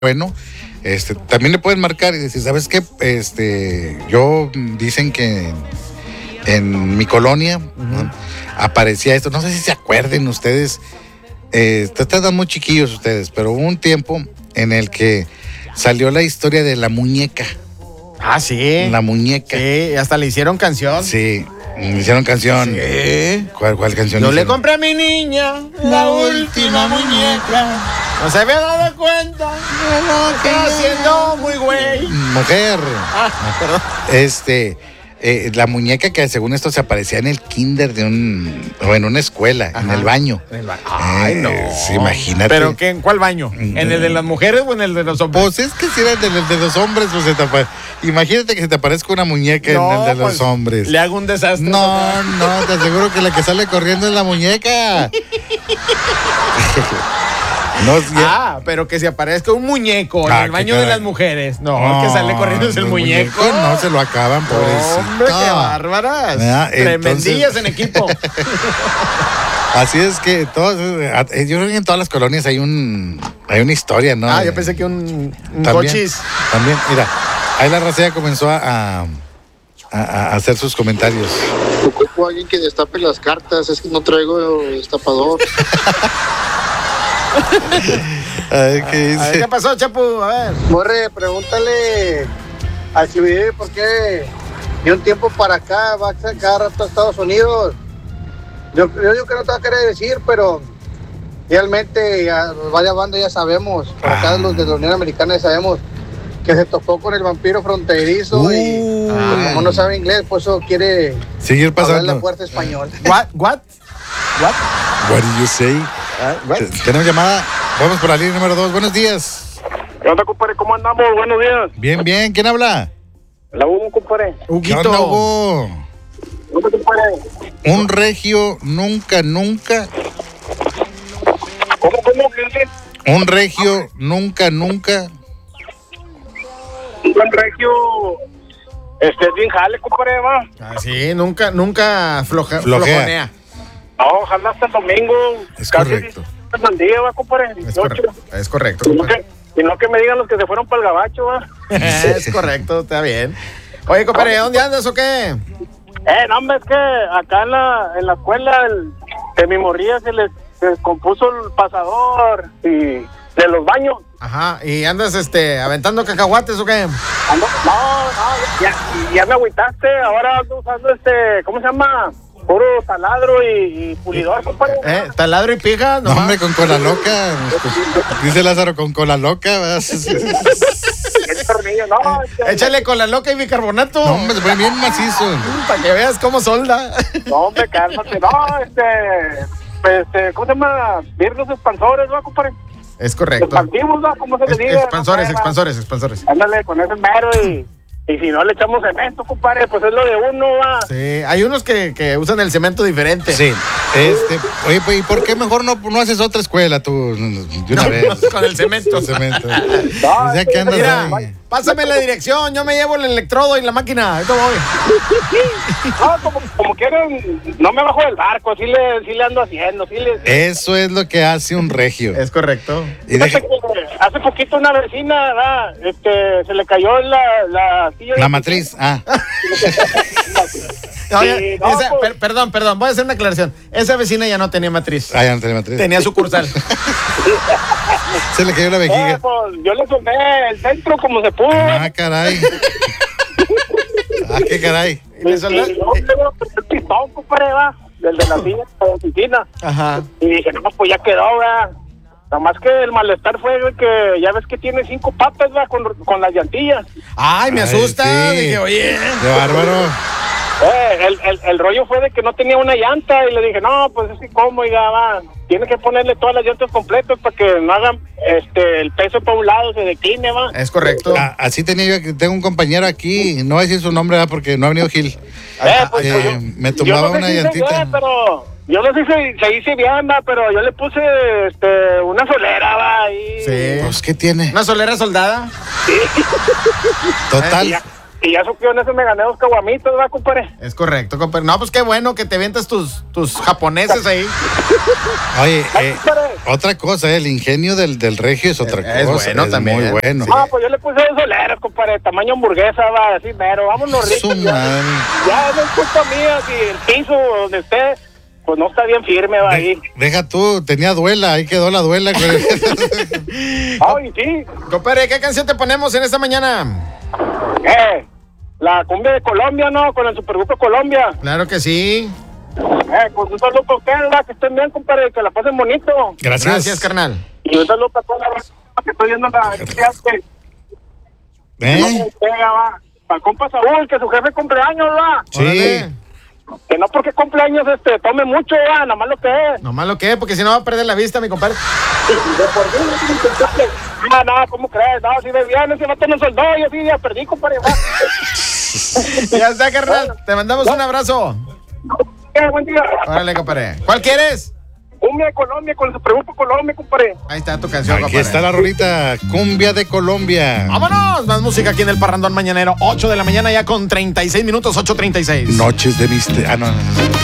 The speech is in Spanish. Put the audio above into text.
bueno. También le pueden marcar y decir, ¿sabes qué? Dicen que en mi colonia, ¿no?, aparecía esto. No sé si se acuerden ustedes. Están muy chiquillos ustedes, pero hubo un tiempo en el que salió la historia de la muñeca. Ah, sí. La muñeca. Sí, hasta le hicieron canción. Sí, le hicieron canción. Sí. ¿Cuál canción? Yo le compré a mi niña la última muñeca. No se había dado cuenta. Está haciendo muy güey. Mujer. Perdón. La muñeca que según esto se aparecía en el kinder o en una escuela, ajá, en el baño. Ay, no. Sí, imagínate. ¿Pero qué, en cuál baño? ¿En el de las mujeres o en el de los hombres? Pues es que si era en el de los hombres, pues imagínate que se te aparezca una muñeca en el de los hombres. Le hago un desastre. No, te aseguro que la que sale corriendo es la muñeca. Pero que se aparezca un muñeco en el baño de las mujeres. No, que sale corriendo es el muñeco. No se lo acaban, pobrecito. Hombre, qué bárbaras. Tremendillas en equipo. Así es que yo creo que en todas las colonias hay una historia, ¿no? Yo pensé que un cochis. También, mira, ahí la raza comenzó a hacer sus comentarios. Ocupo a alguien que destape las cartas, es que no traigo destapador. ¿Qué pasó, Chapu? A ver. Morre, pregúntale al Chividí por qué de un tiempo para acá va cada rato a Estados Unidos. Yo digo que no te va a querer decir, pero realmente vaya banda ya sabemos, por acá los de la Unión Americana ya sabemos que se topó con el vampiro fronterizo y como no sabe inglés, pues eso quiere seguir pasando hablar la fuerte español. What did you say? Tenemos llamada. Vamos por la línea número 2. Buenos días. ¿Qué onda, compadre? ¿Cómo andamos? Buenos días. Bien. ¿Quién habla? La Hugo, compadre. ¿Qué onda, Hugo? ¿Cómo, compadre? Un regio nunca. ¿Cómo? ¿Qué dices? Un regio nunca. Un regio... es bien jale, compadre, va. Sí, nunca flojonea. No, ojalá hasta el domingo. Es correcto. Al día, va, compadre. Es correcto. Y no que me digan los que se fueron para el gabacho, va. Es correcto, está bien. Oye, compadre, ¿dónde andas o qué? No, hombre, es que acá en la escuela de mi morría se les descompuso el pasador y de los baños. Ajá, ¿y andas aventando cacahuates o qué? No, ya me agüitaste. Ahora ando usando ¿cómo se llama? Puro taladro y pulidor, compadre. ¿Taladro y pija? No, hombre, con cola loca. Dice Lázaro, con cola loca. Échale cola loca y bicarbonato. No, hombre, se pone bien macizo. Para que veas cómo solda. No, hombre, cálmate. No, ¿cómo se llama? Virus expansores, ¿no, compadre? Es correcto. Expansivos, ¿no? ¿Cómo se le diga? Expansores. Ándale, con ese mero y si no le echamos cemento, compadre, pues es lo de uno, va. Sí, hay unos que usan el cemento diferente. Sí. Oye, ¿y por qué mejor no haces otra escuela tú de una vez? Con el cemento. No, ya que andas ahí. Pásame la dirección, yo me llevo el electrodo y la máquina. Ahí te voy. No, como quieren, no me bajo del barco, sí le ando haciendo, Eso es lo que hace un regio. Es correcto. Y hace poquito una vecina, se le cayó la silla. La matriz, Perdón, voy a hacer una aclaración. Esa vecina ya no tenía matriz. Ya no tenía matriz. Tenía sucursal. Se le cayó la vejiga. Pues, yo le tomé el centro como se pudo. Caray. Qué caray. Y luego el pistón, compadre, va, del de la silla de la oficina. Ajá. Y dije, no, pues ya quedó, va. Nada más que el malestar fue que ya ves que tiene 5 patas, va, con las llantillas. Ay, me asusta. Sí. Dije, oye. Qué bárbaro. El rollo fue de que no tenía una llanta y le dije, no, pues es que cómo, va, tiene que ponerle todas las llantas completas para que no hagan el peso para un lado, se decline, va. Es correcto. Así tengo un compañero aquí, no voy a decir su nombre, porque no ha venido Gil. Me tomaba una llantita. Yo no sé si se dice bien, va, pero yo le puse una solera, va, ahí. Sí. Pues, ¿qué tiene? ¿Una solera soldada? Sí. Total. Y ya supió en ese me gané 2 caguamitos, ¿verdad, compadre? Es correcto, compadre. No, pues qué bueno que te ventas tus japoneses ahí. Oye, otra cosa, el ingenio del regio es otra Es cosa. bueno también. Muy bueno. Ah, pues yo le puse 2 soleros, compadre, tamaño hamburguesa, va, así mero, vámonos Su ricos. madre. Ya no es culpa mía si el piso donde esté, pues no está bien firme, va ahí. Deja tú, tenía duela, ahí quedó la duela. Ay, sí. Compadre, ¿qué canción te ponemos en esta mañana? La cumbia de Colombia, ¿no? Con el Supergrupo Colombia. Claro que sí. Pues un saludo para ustedes, ¿verdad? Que estén bien, compadre, que la pasen bonito. Gracias, carnal. Y un saludo para toda la raza que estoy viendo la para el compa Saúl, que su jefe cumpleaños, ¿verdad? Sí. Órale. Que no porque cumpleaños tome mucho, ¿verdad? Nada más lo que es. Nomás lo que es, porque si no va a perder la vista, mi compadre. No, ¿cómo crees? No, si bebían, ese vato no soldó, yo sí ya perdí, compadre. Ya está, carnal. Te mandamos un abrazo. Buen día. Órale, compadre. ¿Cuál quieres? Cumbia de Colombia, con el Supergrupo Colombia, compadre. Ahí está tu canción, Aquí compadre. está la rolita, cumbia de Colombia. ¡Vámonos! Más música aquí en el Parrandón Mañanero. 8 de la mañana ya con 36 minutos, 8:36. Noches de misterio. Ah, no.